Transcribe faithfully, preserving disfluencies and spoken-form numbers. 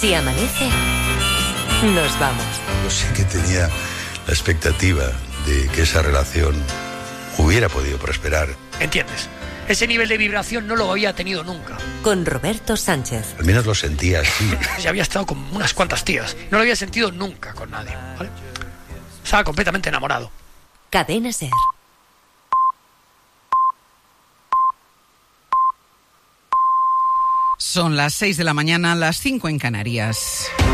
Si amanece, nos vamos. Yo sí que tenía la expectativa de que esa relación hubiera podido prosperar. ¿Entiendes? Ese nivel de vibración no lo había tenido nunca. Con Roberto Sánchez. Al menos lo sentía así. Ya había estado con unas cuantas tías. No lo había sentido nunca con nadie, ¿vale? Estaba completamente enamorado. Cadena SER. Son las seis de la mañana, las cinco en Canarias.